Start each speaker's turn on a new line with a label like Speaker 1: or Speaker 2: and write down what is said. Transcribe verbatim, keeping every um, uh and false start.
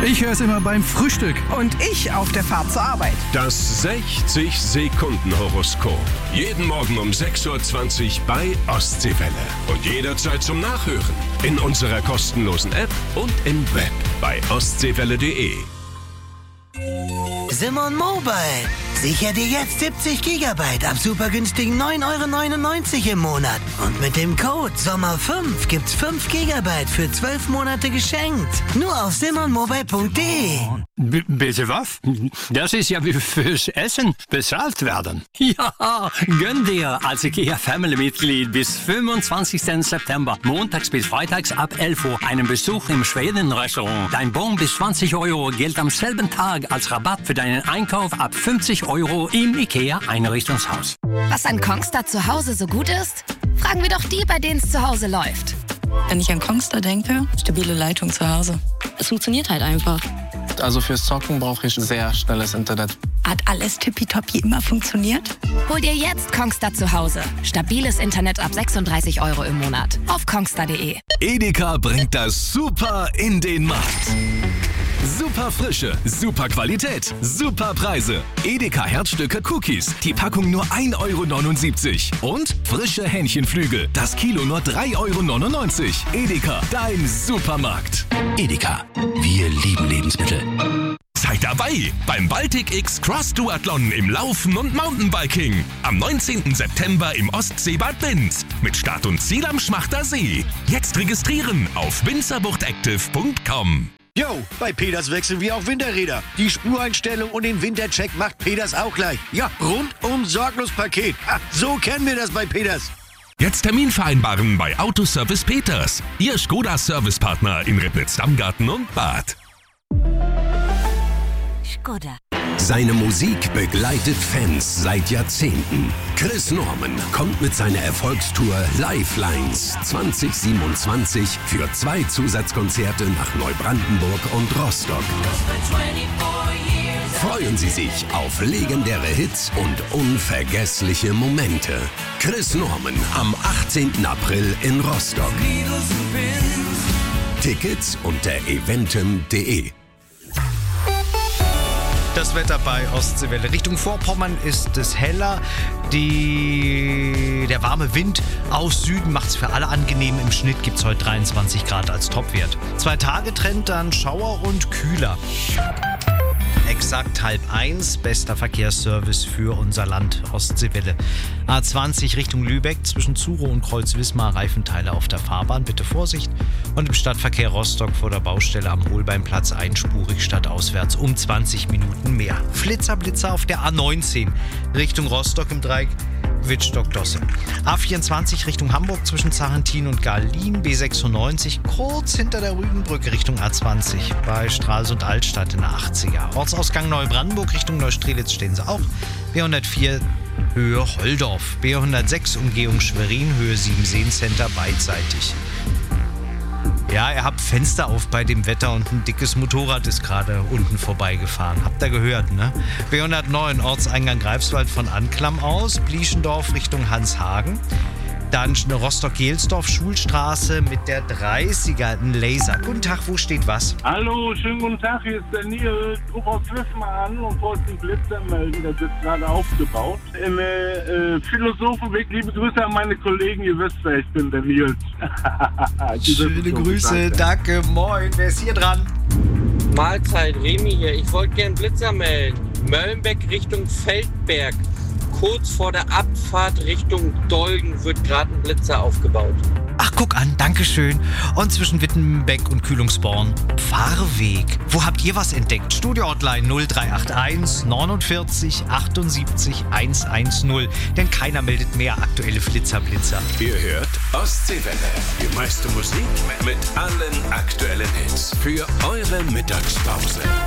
Speaker 1: Ich höre es immer beim Frühstück.
Speaker 2: Und ich auf der Fahrt zur Arbeit.
Speaker 3: Das sechzig-Sekunden-Horoskop. Jeden Morgen um sechs Uhr zwanzig bei Ostseewelle. Und jederzeit zum Nachhören. In unserer kostenlosen App und im Web bei ostseewelle punkt de.
Speaker 4: Simon Mobile. Sicher dir jetzt siebzig Gigabyte ab super günstigen neun Euro neunundneunzig im Monat. Und mit dem Code Sommer fünf gibt's fünf Gigabyte für zwölf Monate geschenkt. Nur auf simon mobile punkt de.
Speaker 5: B- bitte was? Das ist ja wie fürs Essen bezahlt werden. Ja, gönn dir als IKEA Family-Mitglied bis fünfundzwanzigsten September, montags bis freitags ab elf Uhr, einen Besuch im Schweden-Restaurant. Dein Bon bis zwanzig Euro gilt am selben Tag als Rabatt für deinen Einkauf ab fünfzig Euro im IKEA-Einrichtungshaus.
Speaker 6: Was an Kongstar zu Hause so gut ist? Fragen wir doch die, bei denen es zu Hause läuft.
Speaker 7: Wenn ich an Kongstar denke, stabile Leitung zu Hause. Es funktioniert halt einfach.
Speaker 8: Also fürs Zocken brauche ich sehr schnelles Internet.
Speaker 7: Hat alles tippitoppi immer funktioniert?
Speaker 6: Hol dir jetzt Kongstar zu Hause. Stabiles Internet ab sechsunddreißig Euro im Monat. Auf kongstar punkt de.
Speaker 9: Edeka bringt das Super in den Markt. Super Frische, super Qualität, super Preise. Edeka Herzstücke Cookies, die Packung nur ein Euro neunundsiebzig. Und frische Hähnchenflügel, das Kilo nur drei Euro neunundneunzig. Edeka, dein Supermarkt.
Speaker 10: Edeka, wir lieben Lebensmittel.
Speaker 9: Seid dabei beim Baltic X Cross Duathlon im Laufen und Mountainbiking. Am neunzehnten September im Ostseebad Binz. Mit Start und Ziel am Schmachter See. Jetzt registrieren auf winzerbuchtactive punkt com.
Speaker 11: Jo, bei Peters wechseln wir auch Winterräder. Die Spureinstellung und den Wintercheck macht Peters auch gleich. Ja, rundum sorglos Paket. Ha, so kennen wir das bei Peters.
Speaker 9: Jetzt Termin vereinbaren bei Autoservice Peters. Ihr Skoda-Servicepartner in Ribnitz-Dammgarten und Bad.
Speaker 4: Skoda.
Speaker 3: Seine Musik begleitet Fans seit Jahrzehnten. Chris Norman kommt mit seiner Erfolgstour Lifelines zwanzig siebenundzwanzig für zwei Zusatzkonzerte nach Neubrandenburg und Rostock. Freuen Sie sich auf legendäre Hits und unvergessliche Momente. Chris Norman am achtzehnten April in Rostock. Tickets unter eventim punkt de.
Speaker 12: Das Wetter bei Ostseewelle. Richtung Vorpommern ist es heller. Die, der warme Wind aus Süden macht es für alle angenehm. Im Schnitt gibt es heute dreiundzwanzig Grad als Topwert. Zwei Tage Trend, dann Schauer und kühler. Exakt halb eins, bester Verkehrsservice für unser Land, Ostseewelle. A zwanzig Richtung Lübeck, zwischen Zuro und Kreuz-Wismar, Reifenteile auf der Fahrbahn, bitte Vorsicht. Und im Stadtverkehr Rostock vor der Baustelle am Holbeinplatz einspurig stadtauswärts um zwanzig Minuten mehr. Flitzer, Blitzer auf der A neunzehn Richtung Rostock im Dreieck Wittstock-Dosse. A vierundzwanzig Richtung Hamburg zwischen Zarentin und Garlin, B sechsundneunzig kurz hinter der Rügenbrücke Richtung A zwanzig bei Stralsund Altstadt in der achtziger. Ortsausgang Neubrandenburg Richtung Neustrelitz stehen sie auch. B hundertvier Höhe Holdorf, B hundertsechs Umgehung Schwerin, Höhe Siebenseen Center beidseitig. Ja, ihr habt Fenster auf bei dem Wetter und ein dickes Motorrad ist gerade unten vorbeigefahren. Habt ihr gehört, ne? B hundertneun Ortseingang Greifswald von Anklam aus, Blieschendorf Richtung Hanshagen. Dann Rostock-Gelsdorf, Schulstraße mit der dreißiger, ein Laser. Guten Tag, wo steht was?
Speaker 13: Hallo, schönen guten Tag, hier ist der Nils. Ich rufe aus Wismar an und wollte einen Blitzer melden, der wird gerade aufgebaut. Im äh, Philosophenweg, liebe Grüße an meine Kollegen, ihr wisst, wer ich bin, der Nils.
Speaker 12: Schöne Grüße, danke, moin, wer ist hier dran?
Speaker 14: Mahlzeit, Remi hier, ich wollte gerne Blitzer melden. Möllenbeck Richtung Feldberg. Kurz vor der Abfahrt Richtung Dolgen wird gerade ein Blitzer aufgebaut.
Speaker 12: Ach, guck an, dankeschön. Und zwischen Wittenbeck und Kühlungsborn, Fahrweg. Wo habt ihr was entdeckt? Studio-Hotline null drei acht eins neunundvierzig achtundsiebzig hundertzehn. Denn keiner meldet mehr aktuelle Flitzer-Blitzer.
Speaker 3: Ihr hört Ostseewelle. Die meiste Musik mit allen aktuellen Hits für eure Mittagspause.